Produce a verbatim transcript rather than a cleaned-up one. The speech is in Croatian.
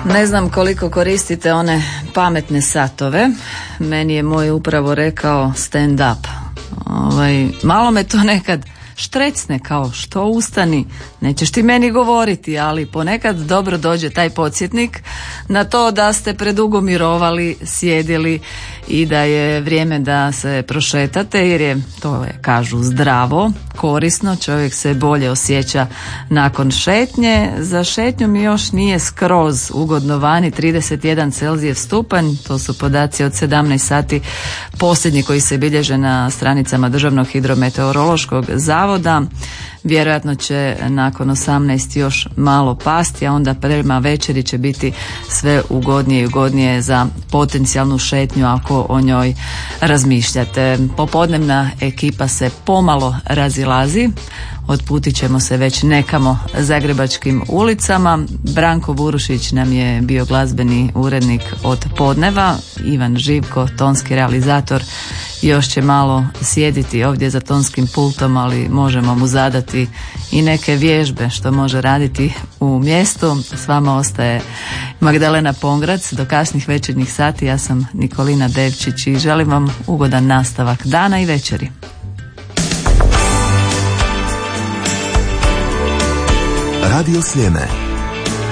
Ne znam koliko koristite one pametne satove. Meni je moj upravo rekao stand up. Ovaj, malo me to nekad štrecne, kao što ustani, nećeš ti meni govoriti, ali ponekad dobro dođe taj podsjetnik na to da ste predugo mirovali, sjedili i da je vrijeme da se prošetate, jer je, to je, kažu, zdravo, korisno, čovjek se bolje osjeća nakon šetnje. Za šetnju mi još nije skroz ugodno vani, trideset jedan Celzijev stupanj, to su podaci od sedamnaest sati posljednji koji se bilježe na stranicama Državnog hidrometeorološkog zavoda. Vjerojatno će nakon osamnaest još malo pasti, a onda prema večeri će biti sve ugodnije i ugodnije za potencijalnu šetnju ako o njoj razmišljate. Popodnevna ekipa se pomalo razilazi, otputit ćemo se već nekamo zagrebačkim ulicama. Branko Burušić nam je bio glazbeni urednik od podneva, Ivan Živko, tonski realizator, još će malo sjediti ovdje za tonskim pultom, ali možemo mu zadati i neke vježbe što može raditi u mjestu. S vama ostaje Magdalena Pongrac do kasnih večernjih sati. Ja sam Nikolina Devčić i želim vam ugodan nastavak dana i večeri. Radio Sljeme.